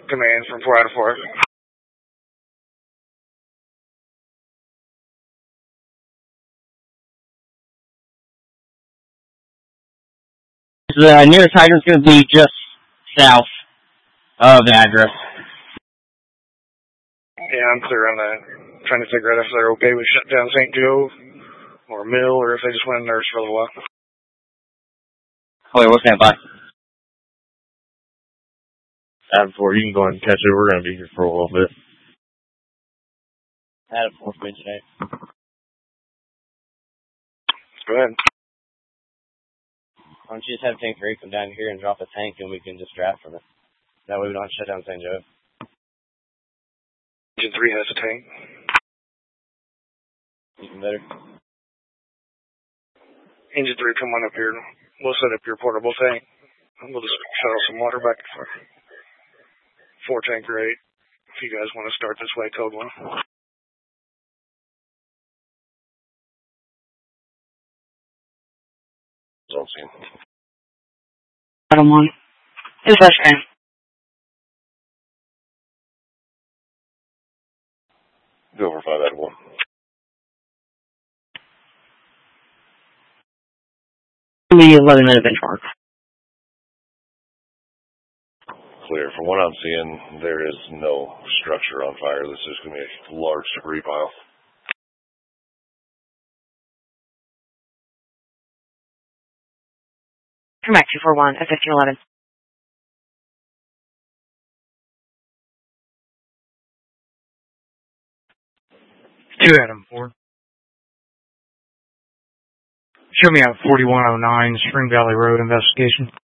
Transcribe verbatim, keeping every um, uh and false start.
Command from four out of four. The nearest hydrant's going to be just south of the address. Yeah, I'm clear on that. Trying to figure out if they're okay with shut down Saint Joe or Mill, or if they just want to nurse for a little while. Oh, wait, what's that by? Adam four, you can go ahead and catch it. We're going to be here for a little bit. Adam four, today. Go ahead. Why don't you just have Tank three come down here and drop a tank and we can just draft from it. That way we don't have to shut down Saint Joe. Engine three has a tank. Even better. Engine three, come on up here. We'll set up your portable tank. We'll just shuttle some water back and forth. Four tank rate. If you guys want to start this way, code one. Don't see him. Bottom one. His first name. Go over five out of one. The eleven minute benchmark. Clear. From what I'm seeing, there is no structure on fire. This is going to be a large debris pile. Come back two four one at fifteen eleven. Two Adam four. Show me out forty-one oh nine Spring Valley Road investigation.